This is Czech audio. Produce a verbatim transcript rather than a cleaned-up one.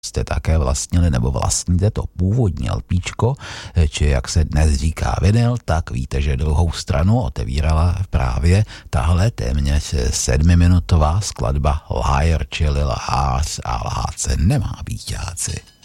jste také vlastnili nebo vlastníte to původní LPčko, či jak se dnes říká vinyl, tak víte, že druhou stranu otevírala právě tahle téměř sedmiminutová skladba Liar, čili lhář, a lhát se nemá, býťáci.